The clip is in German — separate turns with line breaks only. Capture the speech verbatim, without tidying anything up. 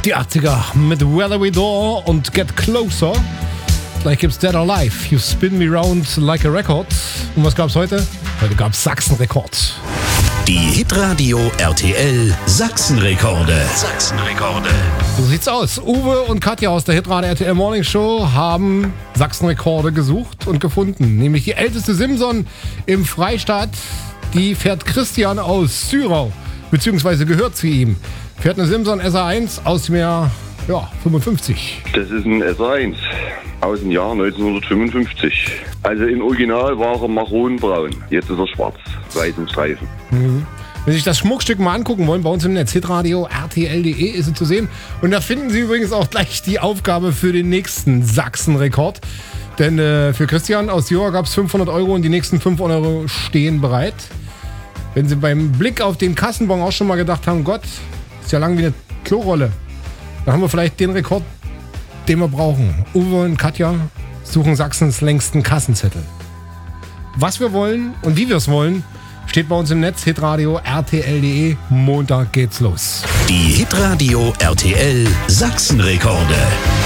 Die achtziger mit Whether We Door und Get Closer. Gleich gibt's Dead or Alive. You Spin Me Round Like a Record. Und was gab's heute? Heute gab's Sachsenrekord.
Die Hitradio R T L Sachsenrekorde. Sachsenrekorde.
So sieht's aus. Uwe und Katja aus der Hitradio R T L Morning Show haben Sachsenrekorde gesucht und gefunden. Nämlich die älteste Simson im Freistaat. Die fährt Christian aus Syrau. Beziehungsweise gehört zu ihm. Fährt eine Simson S R eins aus dem Jahr ja, fünfundfünfzig.
Das ist ein S R eins aus dem Jahr neunzehnhundertfünfundfünfzig. Also im Original war er maronbraun. Jetzt ist er schwarz, weißen Streifen.
Mhm. Wenn Sie sich das Schmuckstück mal angucken wollen, bei uns im Netz, hitradio r t l punkt d e ist es zu sehen. Und da finden Sie übrigens auch gleich die Aufgabe für den nächsten Sachsenrekord. Denn äh, für Christian aus Jura gab es fünfhundert Euro und die nächsten fünfhundert Euro stehen bereit. Wenn Sie beim Blick auf den Kassenbon auch schon mal gedacht haben, Gott, ist ja lang wie eine Klorolle, dann haben wir vielleicht den Rekord, den wir brauchen. Uwe und Katja suchen Sachsens längsten Kassenzettel. Was wir wollen und wie wir es wollen, steht bei uns im Netz, hitradio r t l punkt d e. Montag geht's los.
Die Hitradio R T L Sachsenrekorde.